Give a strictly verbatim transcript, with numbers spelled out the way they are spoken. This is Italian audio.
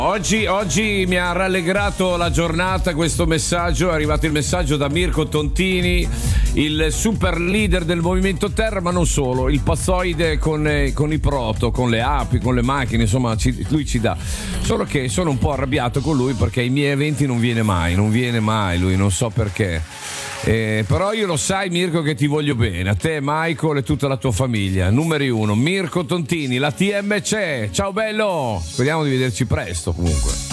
Oggi, oggi mi ha rallegrato la giornata questo messaggio, è arrivato il messaggio da Mirko Tontini, il super leader del Movimento Terra, ma non solo, il pazzoide con, eh, con i proto, con le api, con le macchine, insomma ci, lui ci dà. Solo che sono un po' arrabbiato con lui perché ai miei eventi non viene mai, non viene mai lui, non so perché. Eh, però io lo sai Mirko che ti voglio bene, a te Michael e tutta la tua famiglia. Numero uno, Mirko Tontini, la T M c'è, ciao bello, speriamo di vederci presto comunque.